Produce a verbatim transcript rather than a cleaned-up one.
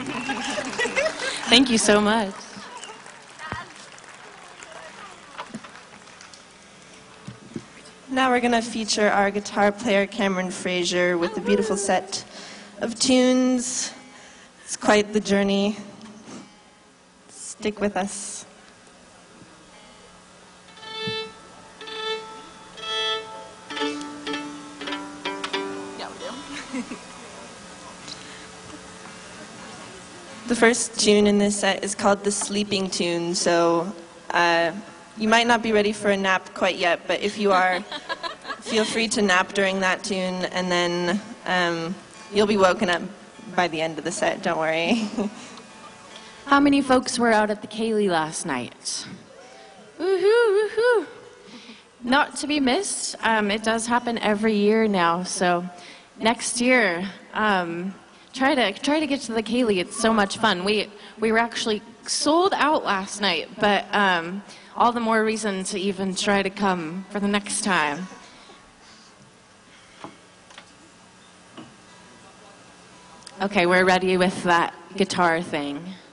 Thank you so much. Now we're going to feature our guitar player, Cameron Fraser, with a beautiful set of tunes. It's quite the journey. Stick with us. Yeah, we do. The first tune in this set is called the Sleeping Tune, so uh, you might not be ready for a nap quite yet, but if you are, feel free to nap during that tune, and then um, you'll be woken up by the end of the set, don't worry. How many folks were out at the Kaylee last night? Woohoo, woohoo. Not to be missed. Um, it does happen every year now, so next year, um, try to try to get to the Kaylee. It's so much fun. We we were actually sold out last night, but um, all the more reason to even try to come for the next time. Okay, we're ready with that guitar thing.